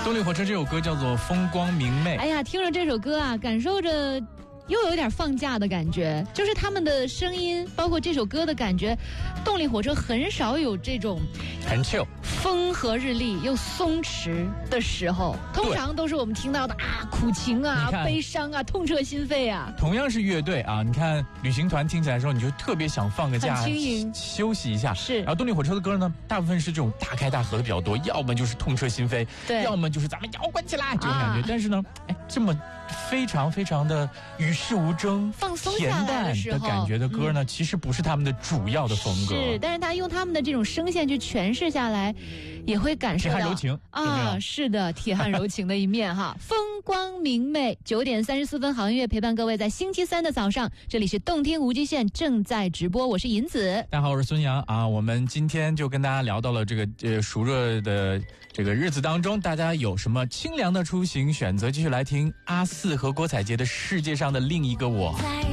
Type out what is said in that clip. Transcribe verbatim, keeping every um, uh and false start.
动力火车这首歌叫做《风光明媚》。 哎呀，听着这首歌啊，感受着又有点放假的感觉，就是他们的声音，包括这首歌的感觉，动力火车很少有这种很 chill、 风和日丽又松弛的时候，通常都是我们听到的啊，苦情啊、悲伤啊、痛彻心扉啊。 同样是乐队啊，你看旅行团听起来的时候，你就特别想放个假， 很轻盈， 休息一下。 是。 然后动力火车的歌呢，大部分是这种大开大合的比较多，要么就是痛彻心扉， 对， 要么就是咱们摇滚起来这种感觉。啊、但是呢，哎，这么非常非常的与世无争、 放松恬淡的感觉的歌呢、嗯，其实不是他们的主要的风格。 是，但是他用他们的这种声线去诠释下来，也会感受到铁汉柔情啊，是的，铁汉柔情的一面哈。风光明媚，九点三十四分，好音乐陪伴各位在星期三的早上，这里是动听无极限正在直播，我是银子。 大家好，我是孙杨啊。我们今天就跟大家聊到了这个呃暑热的这个日子当中，大家有什么清凉的出行选择？继续来听阿四和郭采洁的《世界上的另一个我》。